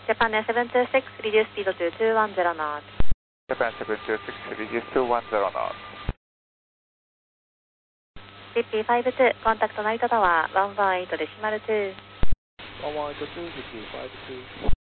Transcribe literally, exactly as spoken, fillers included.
Japan Air seven two six, reduce speed to two one zero knots. Japan seven two six, reduce to one zero knots. フィフティーファイブツー、コンタクト成田タワー、ワンワンエイトデシマルツー。 ワンワンエイトツー、フィフティーファイブツー。